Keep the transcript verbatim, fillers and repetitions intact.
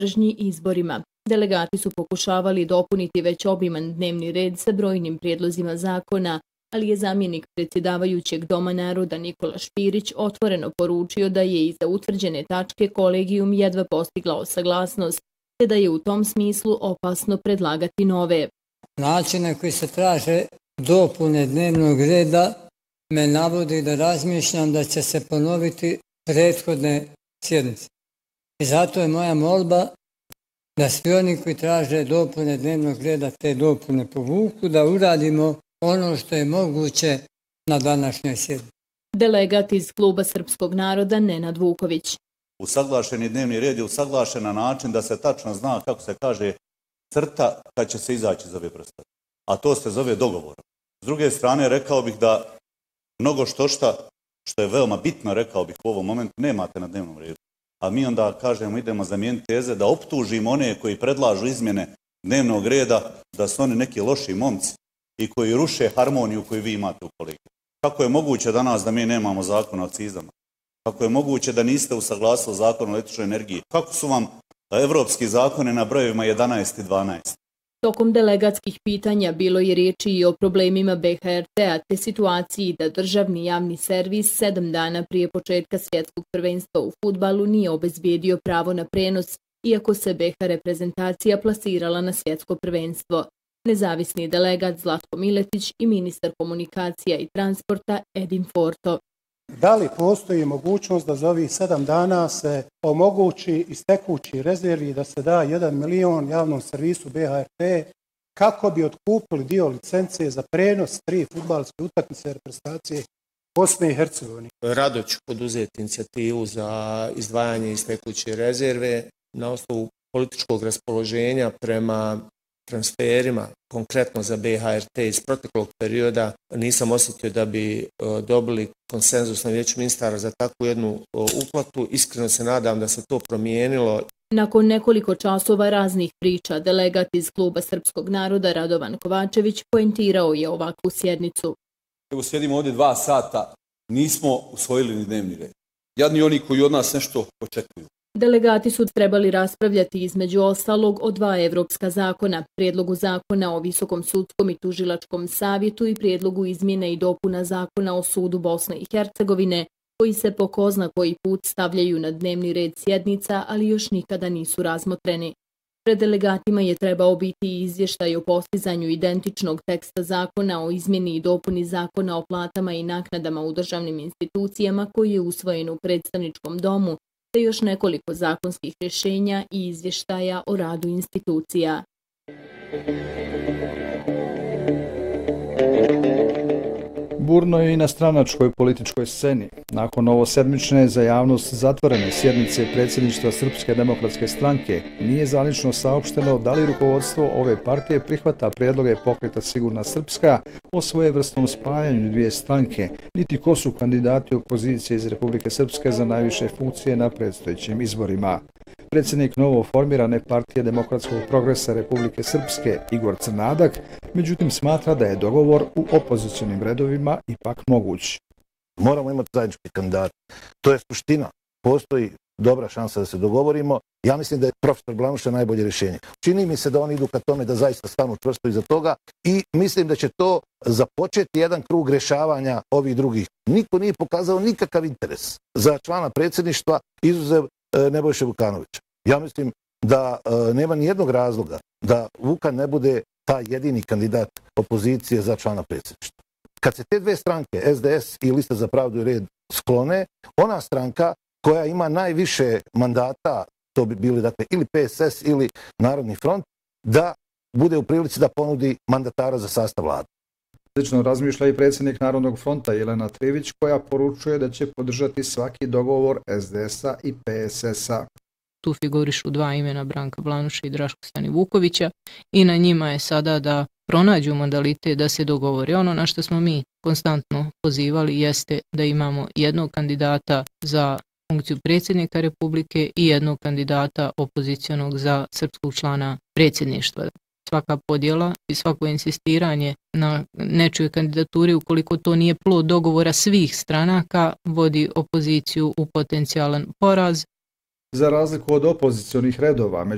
predtržnji izborima. Delegati su pokušavali dopuniti već obiman dnevni red sa brojnim prijedlozima zakona, ali je zamjenik predsjedavajućeg Doma naroda Nikola Špirić otvoreno poručio da je i za utvrđene tačke kolegijum jedva postigla saglasnost, te da je u tom smislu opasno predlagati nove. Načine koji se traže dopune dnevnog reda me navodi da razmišljam da će se ponoviti prethodne sjednice. I zato je moja molba da svi oni koji traže dopune dnevnog reda te dopune povuku, da uradimo ono što je moguće na današnjoj sjednici. Delegat iz Kluba srpskog naroda Nenad Vuković. Usaglašeni dnevni red je usaglašen na način da se tačno zna, kako se kaže, crta kad će se izaći iz ove prstave. A to se zove dogovorom. S druge strane, rekao bih da mnogo što šta, što je veoma bitno, rekao bih u ovom momentu, nemate na dnevnom redu. A mi onda kažemo, idemo zamijeniti teze da optužimo one koji predlažu izmjene dnevnog reda, da su oni neki loši momci i koji ruše harmoniju koju vi imate u kolegiju. Kako je moguće danas da mi nemamo zakon o akcizama? Kako je moguće da niste usaglasili zakon o električnoj energiji? Kako su vam evropski zakone na brojevima jedanaest i dvanaest? Tokom delegatskih pitanja bilo je riječi i o problemima B H R T-a te situaciji da državni javni servis sedam dana prije početka svjetskog prvenstva u fudbalu nije obezbijedio pravo na prenos, iako se B H reprezentacija plasirala na svjetsko prvenstvo. Nezavisni delegat Zlatko Miletić i ministar komunikacija i transporta Edin Forto. Da li postoji mogućnost da za ovih sedam dana se omogući iz tekućih rezervi da se da jedan milion javnom servisu B H R T kako bi otkupili dio licence za prenos tri fudbalske utakmice reprezentacije Bosne i Hercegovine? Rado ću poduzeti inicijativu za izdvajanje iz tekuće rezerve na osnovu političkog raspoloženja prema transferima, konkretno za B H R T iz proteklog perioda. Nisam osjetio da bi dobili konsenzus na vijeću ministara za takvu jednu uplatu. Iskreno se nadam da se to promijenilo. Nakon nekoliko časova raznih priča, delegat iz Kluba srpskog naroda Radovan Kovačević poentirao je ovakvu sjednicu. Evo sjedimo ovdje dva sata, nismo usvojili ni dnevni red. Jadni oni koji od nas nešto očekuju. Delegati su trebali raspravljati između ostalog o dva evropska zakona, prijedlogu zakona o Visokom sudskom i tužilačkom savjetu i prijedlogu izmjene i dopuna zakona o sudu Bosne i Hercegovine, koji se po ko zna koji put stavljaju na dnevni red sjednica, ali još nikada nisu razmotreni. Pred delegatima je trebao biti izvještaj o postizanju identičnog teksta zakona o izmjeni i dopuni zakona o platama i naknadama u državnim institucijama koji je usvojen u predstavničkom domu, te još nekoliko zakonskih rješenja i izvještaja o radu institucija. Burno je i na stranačkoj političkoj sceni. Nakon ovosedmične za javnost zatvorene sjednice predsjedništva Srpske demokratske stranke nije zvanično saopšteno da li rukovodstvo ove partije prihvata prijedloge Pokreta Sigurna Srpska o svojevrsnom spajanju dvije stranke, niti ko su kandidati opozicije iz Republike Srpske za najviše funkcije na predstojećim izborima. Predsjednik novo formirane partije Demokratskog progresa Republike Srpske Igor Crnadak, međutim smatra da je dogovor u opozicionim redovima ipak moguć. Moramo imati zajednički kandidat. To je suština. Postoji dobra šansa da se dogovorimo. Ja mislim da je profesor Blanuša najbolje rješenje. Čini mi se da oni idu ka tome da zaista stanu čvrsto iza toga i mislim da će to započeti jedan krug rješavanja ovih drugih. Niko nije pokazao nikakav interes za člana predsjedništva izuzev Nebojše Vukanovića. Ja mislim da e, nema ni jednog razloga da Vukan ne bude taj jedini kandidat opozicije za člana predsjedništva. Kad se te dve stranke, S D S i Lista za pravdu i red, sklone, ona stranka koja ima najviše mandata, to bi bili dakle ili P S S ili Narodni front, da bude u prilici da ponudi mandatara za sastav vlade. Slično razmišlja i predsjednik Narodnog fronta Jelena Trivić, koja poručuje da će podržati svaki dogovor S D S-a i P S S-a. Tu figurišu dva imena, Branka Blanuša i Draško Stanivukovića, i na njima je sada da pronađu modalite da se dogovori. Ono na što smo mi konstantno pozivali jeste da imamo jednog kandidata za funkciju predsjednika Republike i jednog kandidata opozicionog za srpskog člana predsjedništva. Svaka podjela i svako insistiranje na nečoj kandidaturi, ukoliko to nije plod dogovora svih stranaka, vodi opoziciju u potencijalan poraz. Za razliku od opozicionih redova, među